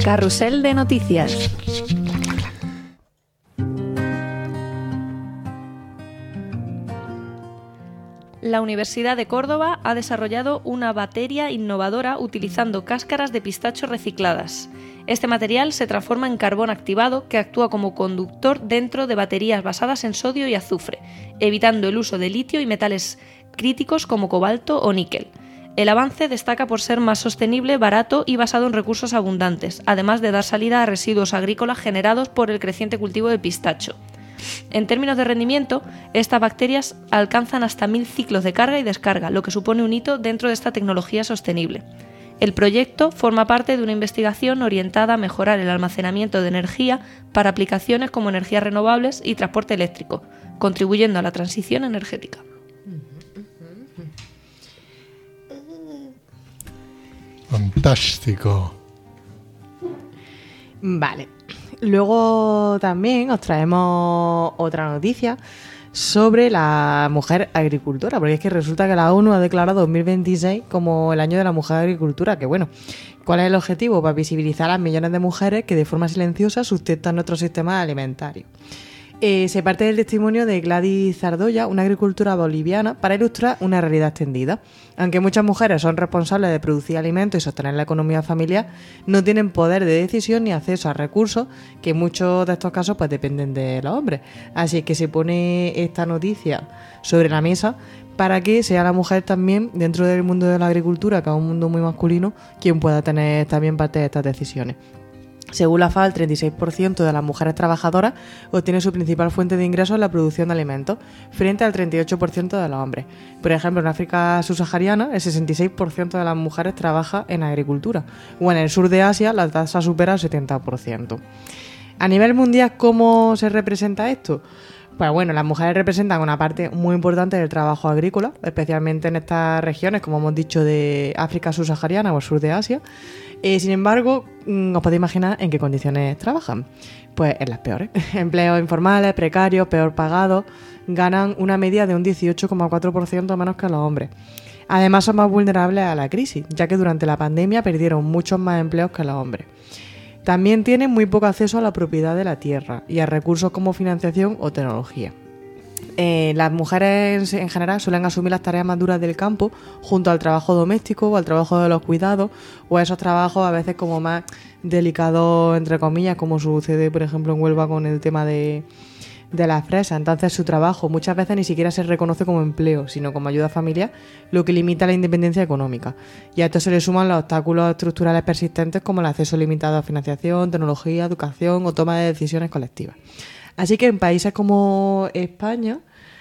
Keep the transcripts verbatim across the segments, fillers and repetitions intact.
Carrusel de noticias. La Universidad de Córdoba ha desarrollado una batería innovadora utilizando cáscaras de pistacho recicladas. Este material se transforma en carbón activado que actúa como conductor dentro de baterías basadas en sodio y azufre, evitando el uso de litio y metales críticos como cobalto o níquel. El avance destaca por ser más sostenible, barato y basado en recursos abundantes, además de dar salida a residuos agrícolas generados por el creciente cultivo de pistacho. En términos de rendimiento, estas bacterias alcanzan hasta mil ciclos de carga y descarga, lo que supone un hito dentro de esta tecnología sostenible. El proyecto forma parte de una investigación orientada a mejorar el almacenamiento de energía para aplicaciones como energías renovables y transporte eléctrico, contribuyendo a la transición energética. Fantástico. Vale. Luego también os traemos otra noticia sobre la mujer agricultora, porque es que resulta que la ONU ha declarado dos mil veintiséis como el año de la mujer agricultura, que bueno, ¿cuál es el objetivo? Pues visibilizar a las millones de mujeres que de forma silenciosa sustentan nuestro sistema alimentario. Eh, se parte del testimonio de Gladys Zardoya, una agricultora boliviana, para ilustrar una realidad extendida. Aunque muchas mujeres son responsables de producir alimentos y sostener la economía familiar, no tienen poder de decisión ni acceso a recursos que en muchos de estos casos pues dependen de los hombres. Así que se pone esta noticia sobre la mesa para que sea la mujer también, dentro del mundo de la agricultura, que es un mundo muy masculino, quien pueda tener también parte de estas decisiones. Según la F A O, el treinta y seis por ciento de las mujeres trabajadoras obtienen su principal fuente de ingresos en la producción de alimentos, frente al treinta y ocho por ciento de los hombres. Por ejemplo, en África subsahariana, el sesenta y seis por ciento de las mujeres trabaja en agricultura, o en el sur de Asia la tasa supera el setenta por ciento. A nivel mundial, ¿cómo se representa esto? Pues bueno, las mujeres representan una parte muy importante del trabajo agrícola, especialmente en estas regiones, como hemos dicho, de África subsahariana o el sur de Asia. Eh, sin embargo, os podéis imaginar en qué condiciones trabajan. Pues en las peores. Empleos informales, precarios, peor pagados, ganan una media de un dieciocho coma cuatro por ciento menos que los hombres. Además, son más vulnerables a la crisis, ya que durante la pandemia perdieron muchos más empleos que los hombres. También tienen muy poco acceso a la propiedad de la tierra y a recursos como financiación o tecnología. Eh, las mujeres en general suelen asumir las tareas más duras del campo junto al trabajo doméstico o al trabajo de los cuidados o a esos trabajos a veces como más delicados, entre comillas, como sucede por ejemplo en Huelva con el tema de, de las fresas. Entonces su trabajo muchas veces ni siquiera se reconoce como empleo, sino como ayuda familiar, lo que limita la independencia económica. Y a esto se le suman los obstáculos estructurales persistentes como el acceso limitado a financiación, tecnología, educación o toma de decisiones colectivas. Así que en países como España,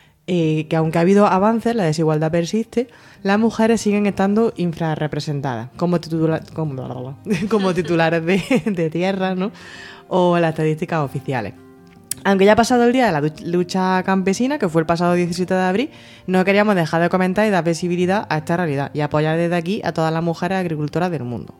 eh, que aunque ha habido avances, la desigualdad persiste, las mujeres siguen estando infrarrepresentadas como, titula- como, como titulares de, de tierra, ¿no? O en las estadísticas oficiales. Aunque ya ha pasado el día de la lucha campesina, que fue el pasado diecisiete de abril, no queríamos dejar de comentar y dar visibilidad a esta realidad y apoyar desde aquí a todas las mujeres agricultoras del mundo.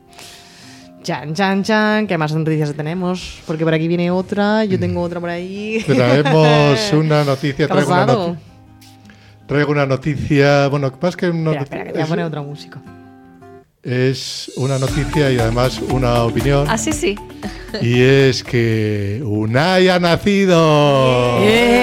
Chan, chan, chan, ¿qué más noticias tenemos? Porque por aquí viene otra, yo tengo otra por ahí. Traemos una noticia, ¿Qué ha traigo una, pasado? noti- traigo una noticia, bueno, más que una Espera, espera, que te voy a poner otra música. es una noticia y además una opinión, Así sí. y es que Unai ha nacido.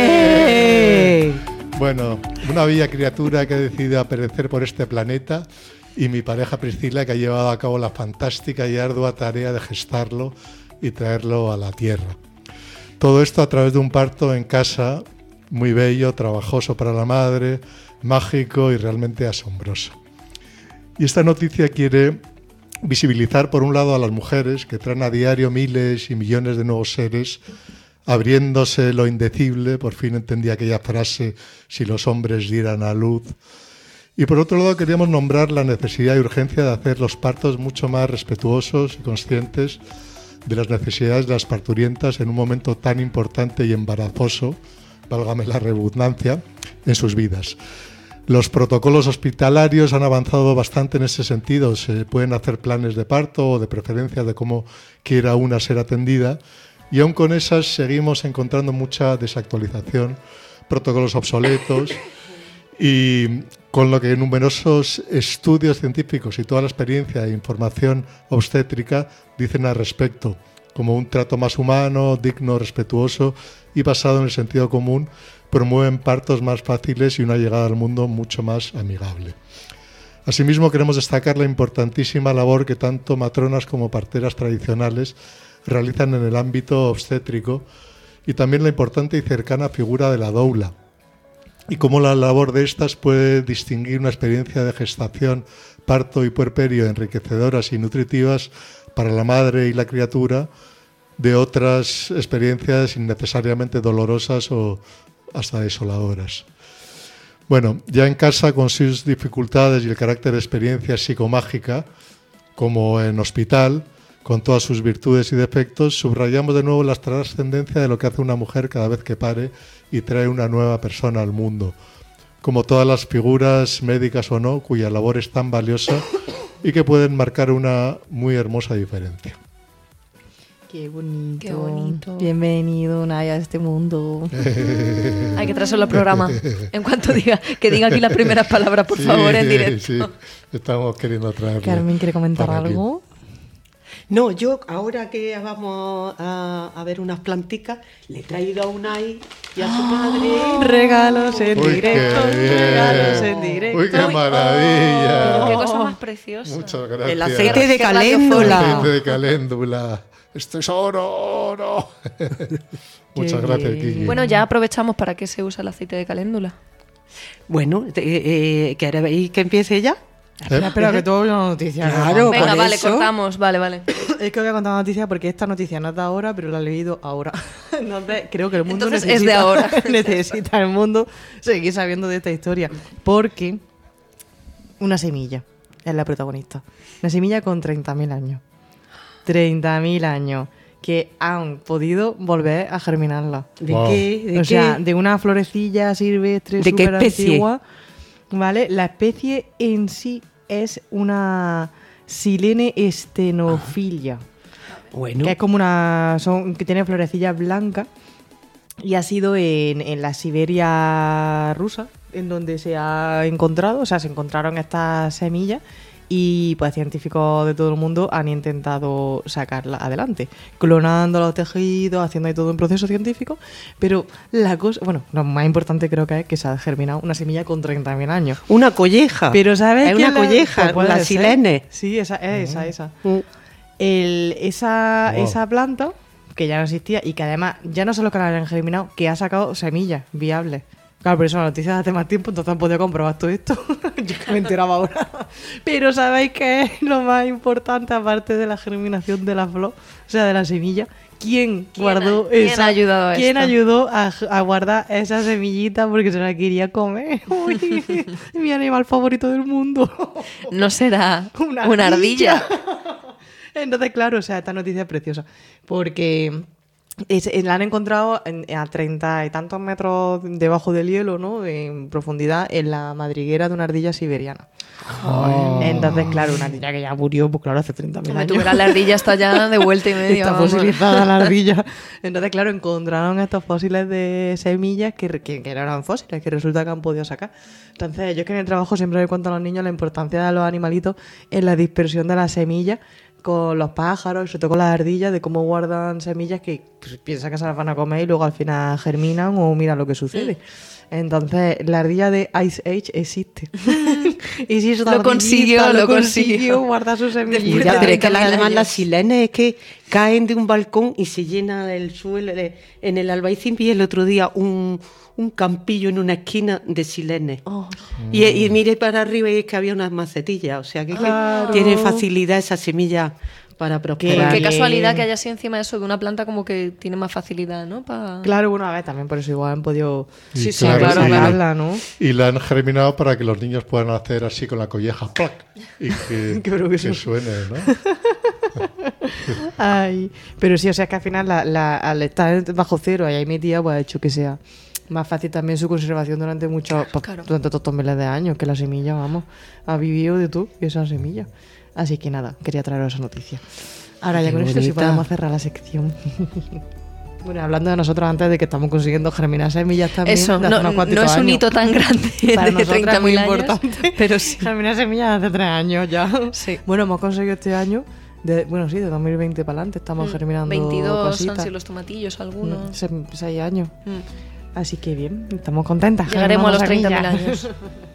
¡Eh! Bueno, una bella criatura que ha decidido aparecer por este planeta, y mi pareja Priscila, que ha llevado a cabo la fantástica y ardua tarea de gestarlo y traerlo a la tierra. Todo esto a través de un parto en casa muy bello, trabajoso para la madre, mágico y realmente asombroso. Y esta noticia quiere visibilizar por un lado a las mujeres que traen a diario miles y millones de nuevos seres, abriéndose lo indecible. Por fin entendí aquella frase, si los hombres dieran a luz. Y por otro lado queríamos nombrar la necesidad y urgencia de hacer los partos mucho más respetuosos y conscientes de las necesidades de las parturientas en un momento tan importante y embarazoso, válgame la redundancia, en sus vidas. Los protocolos hospitalarios han avanzado bastante en ese sentido. Se pueden hacer planes de parto o de preferencia de cómo quiera una ser atendida, y aún con esas seguimos encontrando mucha desactualización, protocolos obsoletos. Y con lo que numerosos estudios científicos y toda la experiencia e información obstétrica dicen al respecto, como un trato más humano, digno, respetuoso y basado en el sentido común, promueven partos más fáciles y una llegada al mundo mucho más amigable. Asimismo, queremos destacar la importantísima labor que tanto matronas como parteras tradicionales realizan en el ámbito obstétrico y también la importante y cercana figura de la doula, y cómo la labor de estas puede distinguir una experiencia de gestación, parto y puerperio enriquecedoras y nutritivas para la madre y la criatura de otras experiencias innecesariamente dolorosas o hasta desoladoras. Bueno, ya en casa, con sus dificultades y el carácter de experiencia psicomágica, como en hospital, con todas sus virtudes y defectos, subrayamos de nuevo la trascendencia de lo que hace una mujer cada vez que pare y trae una nueva persona al mundo, como todas las figuras, médicas o no, cuya labor es tan valiosa y que pueden marcar una muy hermosa diferencia. Qué bonito. Qué bonito. Bienvenido, Naya, a este mundo. Hay que traerlo al programa. En cuanto diga, que diga aquí las primeras palabras, por sí, favor, en directo. Sí, estamos queriendo traerlo. Carmen, ¿quiere comentar algo? No, yo ahora que vamos a, a ver unas planticas, le he traído a Unai y a su madre Regalos en Uy, directo, qué bien. regalos en directo. Uy, qué maravilla. Pero qué cosa más preciosa. Muchas gracias. el aceite de Qué caléndula. Aceite de caléndula. Esto es oro, oro. Muchas gracias, bien. Kiki. Bueno, ya aprovechamos para qué se usa el aceite de caléndula. Bueno, eh, eh, ¿queréis que empiece ya? Espera, espera, que todo una noticia. Claro. Venga, por vale, eso- cortamos. Vale, vale. Es que voy a contar una noticia porque esta noticia no es de ahora, pero la he leído ahora. Entonces, creo que el mundo Entonces, necesita, es de ahora. necesita el mundo seguir sabiendo de esta historia. Porque una semilla es la protagonista. Una semilla con treinta mil años. treinta mil años que han podido volver a germinarla. ¿De Wow. qué? ¿De o qué? sea, de una florecilla silvestre ¿De qué súper especie? antigua, ¿vale? La especie en sí es una Silene stenofilia, Bueno, que es como una... Son, que tiene florecillas blancas y ha sido en, en la Siberia rusa en donde se ha encontrado, o sea, se encontraron estas semillas y pues científicos de todo el mundo han intentado sacarla adelante, clonando los tejidos, haciendo ahí todo un proceso científico, pero la cosa, bueno, lo más importante creo que es que se ha germinado una semilla con treinta mil años. una colleja. Pero ¿sabes Es quién una la- colleja, pues puede la ser. silene. Sí, esa es esa, esa. Mm. El- esa, Wow. esa planta que ya no existía y que además ya no solo que la han germinado, que ha sacado semillas viables. Claro, por eso la noticia de hace más tiempo, entonces han podido comprobar todo esto. Yo que me enteraba ahora. Pero ¿sabéis qué es lo más importante aparte de la germinación de la flor? O sea, de la semilla. ¿Quién, ¿Quién guardó ha- quién esa? ha ayudado a ¿Quién esto? ayudó a, a guardar esa semillita porque se la quería comer? Uy, mi animal favorito del mundo. No será Una una, ardilla. Entonces, claro, o sea, esta noticia es preciosa. Porque es- la han encontrado en- a treinta y tantos metros debajo del hielo, ¿no? En profundidad, en la madriguera de una ardilla siberiana. Entonces, claro, una ardilla que ya murió, pues claro, hace treinta mil Como años. tú verás, la ardilla está ya de vuelta y media. Está vamos. fosilizada la ardilla. Entonces, claro, encontraron estos fósiles de semillas que, que, que no eran fósiles, que resulta que han podido sacar. Entonces, yo es que en el trabajo siempre le cuento a los niños la importancia de los animalitos en la dispersión de las semillas con los pájaros y sobre todo con las ardillas, de cómo guardan semillas que pues, piensan que se las van a comer y luego al final germinan o mira lo que sucede. Entonces, la ardilla de Ice Age existe. y si Lo consiguió, lo consiguió. guardar sus semillas. Ya, pero es que la- mil además años. las silenes es que caen de un balcón y se llena el suelo. de- en el Albaicín vi el otro día un, un campillo en una esquina de silenes. Oh. Y, y miré para arriba y es que había unas macetillas. O sea que, es que Claro. tiene facilidad esa semilla para prosperar. Qué Bien. casualidad que haya sido encima de eso de una planta como que tiene más facilidad, ¿no? Pa... Claro, bueno, a ver, también por eso igual han podido Y Sí, sí, claro, y- claro. sacarla, ¿no? Y la han germinado para que los niños puedan hacer así con la colleja, ¡plac! Y que, Qué broma que eso. suene, ¿no? Ay, pero sí, o sea, es que al final la, la- al estar bajo cero y ahí metida, pues ha hecho que sea más fácil también su conservación durante muchos, pues, Claro. durante todos estos miles de años, que la semilla, vamos, ha vivido de tú y esa semilla. Así que nada, quería traeros esa noticia. Ahora ya Qué con esto sí bonita. podemos cerrar la sección. Bueno, hablando de nosotros antes de que estamos consiguiendo germinar semillas también. Eso, de hace no, unos no cuantitos es un años. hito tan grande Para de nosotras treinta es muy mil años, importante. pero sí. Germinar semillas hace tres años ya. Sí. Bueno, hemos conseguido este año, de, bueno, sí, de dos mil veinte para adelante estamos Mm, germinando veintidós cositas. han sido los tomatillos algunos. Mm, se- seis años. Mm. Así que bien, estamos contentas. Llegaremos a los germinando treinta mil semillas. años.